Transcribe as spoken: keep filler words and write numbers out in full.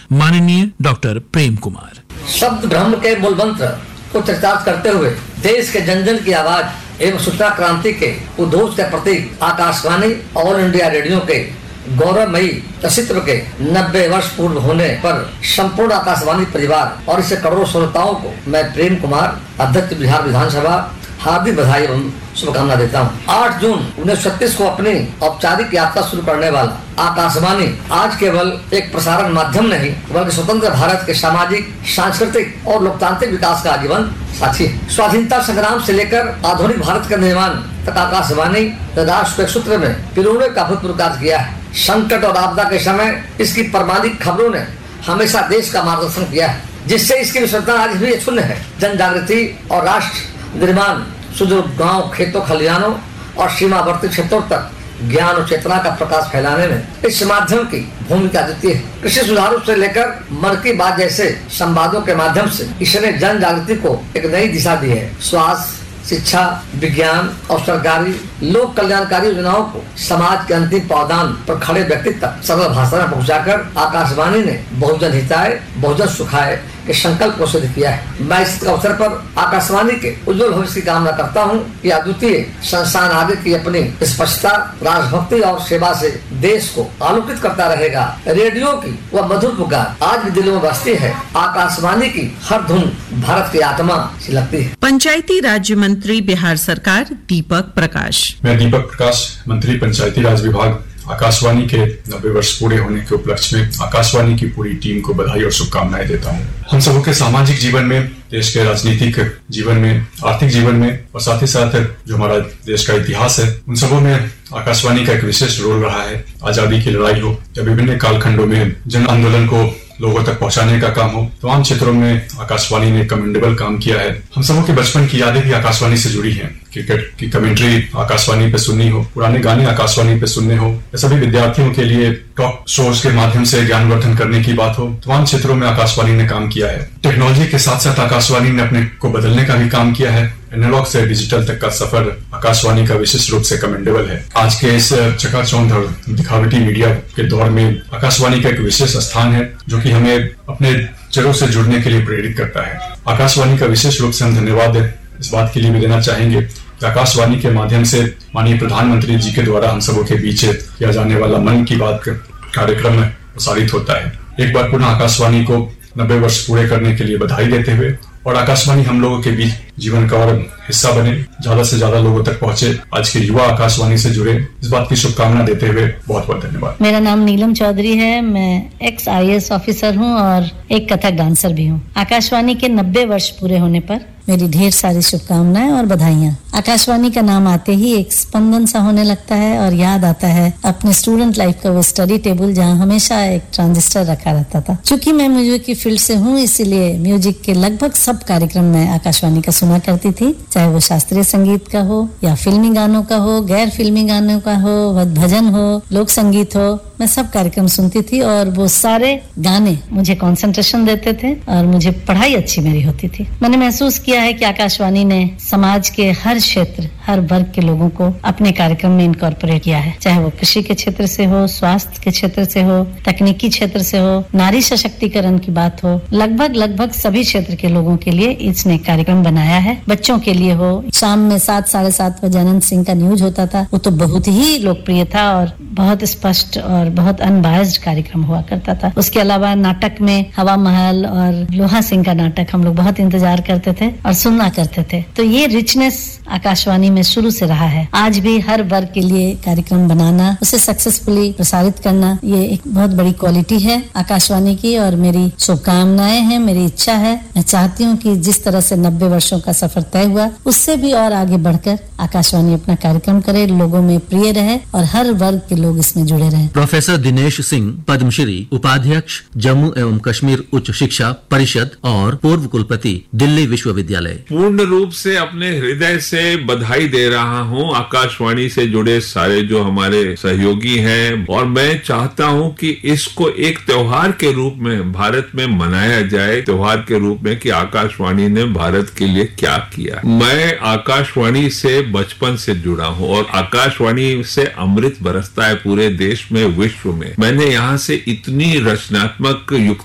माननीय डॉक्टर प्रेम कुमार। शब्द ब्रह्म के मूल मंत्र को चरितार्थ करते हुए देश के जन जन की आवाज एवं सूचना क्रांति के उद्घोष के प्रतीक आकाशवाणी ऑल इंडिया रेडियो के गौरवमयी अस्तित्व के नब्बे वर्ष पूर्ण होने पर संपूर्ण आकाशवाणी परिवार और इससे करोड़ों श्रोताओं को मैं प्रेम कुमार, अध्यक्ष बिहार विधानसभा, हार्दिक बधाई एवं शुभकामना देता हूँ। आठ जून उन्नीस सौ छत्तीस को अपनी औपचारिक यात्रा शुरू करने वाला आकाशवाणी आज केवल एक प्रसारण माध्यम नहीं बल्कि स्वतंत्र भारत के सामाजिक, सांस्कृतिक और लोकतांत्रिक विकास का आजीवन साथी है। स्वाधीनता संग्राम से लेकर आधुनिक भारत का निर्माण तक आकाशवाणी राष्ट्र के सूत्र में पिरोने का अभूतपूर्व कार्य किया है। संकट और आपदा के समय इसकी प्रामाणिक खबरों ने हमेशा देश का मार्गदर्शन किया है, जिससे इसकी विशेषता आज भी अक्षुण्ण है। जन जागृति और राष्ट्र निर्माण सुदूर गांव, खेतों, खलिहानों और सीमावर्ती क्षेत्रों तक ज्ञान और चेतना का प्रकाश फैलाने में इस माध्यम की भूमिका अद्वितीय है। कृषि सुधारों से लेकर मन की बात जैसे संवादों के माध्यम से इसने जन जागृति को एक नई दिशा दी है। स्वास्थ्य, शिक्षा, विज्ञान और सरकारी लोक कल्याणकारी योजनाओं को समाज के अंतिम पावदान पर खड़े व्यक्ति तक सरल भाषा में पहुंचाकर आकाशवाणी ने बहुजन हिताय बहुजन सुखाय के संकल्प को सिद्ध किया है। मैं इस अवसर पर आकाशवाणी के उज्जवल भविष्य की कामना करता हूं कि अद्वितीय संस्थान आगे की अपनी स्पष्टता, राजभक्ति और सेवा से देश को आलोकित करता रहेगा। रेडियो की वह मधुर पुकार आज भी दिलों में बसती है। आकाशवाणी की हर धुन भारत की आत्मा से लगती है। पंचायती राज्य मंत्री बिहार सरकार दीपक प्रकाश। मैं दीपक प्रकाश, मंत्री पंचायती राज विभाग, आकाशवाणी के नब्बे वर्ष पूरे होने के उपलक्ष्य में आकाशवाणी की पूरी टीम को बधाई और शुभकामनाएं देता हूं। हम सबों के सामाजिक जीवन में, देश के राजनीतिक जीवन में, आर्थिक जीवन में और साथ ही साथ जो हमारा देश का इतिहास है, उन सबों में आकाशवाणी का एक विशेष रोल रहा है। आजादी की लड़ाई हो या विभिन्न कालखंडों में जन आंदोलन को लोगों तक पहुंचाने का काम हो, तमाम क्षेत्रों में आकाशवाणी ने कमेंडेबल काम किया है। हम सबों के बचपन की यादें भी आकाशवाणी से जुड़ी हैं। क्रिकेट की कमेंट्री आकाशवाणी पे सुननी हो, पुराने गाने आकाशवाणी पे सुनने हो, या सभी विद्यार्थियों के लिए टॉक शोज के माध्यम से ज्ञानवर्धन करने की बात हो, तमाम क्षेत्रों में आकाशवाणी ने काम किया है। टेक्नोलॉजी के साथ साथ आकाशवाणी ने अपने को बदलने का भी काम किया है। एनालॉग से डिजिटल तक का सफर आकाशवाणी का विशेष रूप से कमेंडेबल है। आज के इस चकाचौंध और दिखावटी मीडिया के दौर में आकाशवाणी का एक विशेष स्थान है, जो कि हमें अपने जड़ों से जुड़ने के लिए प्रेरित करता है। आकाशवाणी का विशेष रूप से हम धन्यवाद इस बात के लिए भी देना चाहेंगे कि आकाशवाणी के माध्यम से माननीय प्रधानमंत्री जी के द्वारा हम सबों के बीच किया जाने वाला मन की बात कार्यक्रम प्रसारित होता है। एक बार पुनः आकाशवाणी को नब्बे वर्ष पूरे करने के लिए बधाई देते हुए और आकाशवाणी हम लोगों के बीच जीवन का और हिस्सा बने, ज्यादा से ज्यादा लोगों तक पहुंचे, आज के युवा आकाशवाणी से जुड़े, इस बात की शुभकामना देते हुए बहुत बहुत धन्यवाद। मेरा नाम नीलम चौधरी है। मैं x I A S officer हूं और एक कथक डांसर भी हूं। आकाशवाणी के नब्बे वर्ष पूरे होने पर मेरी ढेर सारी शुभकामनाएं और बधाइयां। आकाशवाणी का नाम आते ही एक स्पंदन सा होने लगता है और याद आता है अपने स्टूडेंट लाइफ का वो स्टडी टेबल जहां हमेशा एक ट्रांजिस्टर रखा रहता था। चूंकि मैं म्यूजिक की फील्ड से हूं, इसीलिए म्यूजिक के लगभग सब कार्यक्रम मैं आकाशवाणी का सुना करती थी, चाहे वो शास्त्रीय संगीत का हो या फिल्मी गानों का हो, गैर फिल्मी गानों का हो, भजन हो, लोक संगीत हो, मैं सब कार्यक्रम सुनती थी और वो सारे गाने मुझे कंसंट्रेशन देते थे और मुझे पढ़ाई अच्छी मेरी होती थी। मैंने महसूस किया है कि आकाशवाणी ने समाज के हर क्षेत्र, हर वर्ग के लोगों को अपने कार्यक्रम में इनकॉर्पोरेट किया है, चाहे वो कृषि के क्षेत्र से हो, स्वास्थ्य के क्षेत्र से हो, तकनीकी क्षेत्र से हो, नारी सशक्तिकरण की बात हो, लगभग लगभग सभी क्षेत्र के लोगों के लिए इसने कार्यक्रम बनाया है। बच्चों के लिए हो, शाम में सात साढ़े सात बजे अनंत सिंह का न्यूज होता था, वो तो बहुत ही लोकप्रिय था और बहुत स्पष्ट और बहुत अनबायस्ड कार्यक्रम हुआ करता था। उसके अलावा नाटक में हवा महल और लोहा सिंह का नाटक हम लोग बहुत इंतजार करते थे और सुनना करते थे। तो ये रिचनेस आकाशवाणी में शुरू से रहा है। आज भी हर वर्ग के लिए कार्यक्रम बनाना, उसे सक्सेसफुली प्रसारित करना, ये एक बहुत बड़ी क्वालिटी है आकाशवाणी की और मेरी शुभकामनाएं हैं, मेरी इच्छा है। मैं चाहती हूँ कि जिस तरह से नब्बे वर्षों का सफर तय हुआ, उससे भी और आगे बढ़कर आकाशवाणी अपना कार्यक्रम करे, लोगों में प्रिय रहे और हर वर्ग के लोग इसमें जुड़े रहे। प्रोफेसर दिनेश सिंह, पद्मश्री, उपाध्यक्ष जम्मू एवं कश्मीर उच्च शिक्षा परिषद और पूर्व कुलपति दिल्ली विश्वविद्यालय। पूर्ण रूप से अपने हृदय से बधाई दे रहा हूं आकाशवाणी से जुड़े सारे जो हमारे सहयोगी हैं और मैं चाहता हूं कि इसको एक त्योहार के रूप में भारत में मनाया जाए, त्योहार के रूप में कि आकाशवाणी ने भारत के लिए क्या किया। मैं आकाशवाणी से बचपन से जुड़ा हूं और आकाशवाणी से अमृत बरसता है पूरे देश में, विश्व में। मैंने यहाँ से इतनी रचनात्मक युक्त